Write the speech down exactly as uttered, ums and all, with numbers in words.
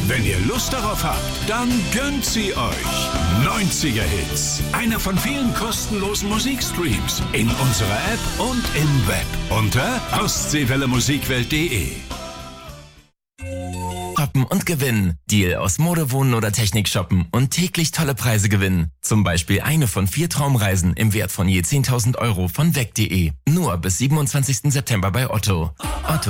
Wenn ihr Lust darauf habt, dann gönnt sie euch. neunziger Hits. Einer von vielen kostenlosen Musikstreams in unserer App und im Web. Unter ostseewelle musikwelt punkt de. Shoppen und gewinnen. Deal aus Mode, Wohnen oder Technik shoppen und täglich tolle Preise gewinnen. Zum Beispiel eine von vier Traumreisen im Wert von je zehntausend Euro von weg punkt de. Nur bis siebenundzwanzigsten September bei Otto. Otto.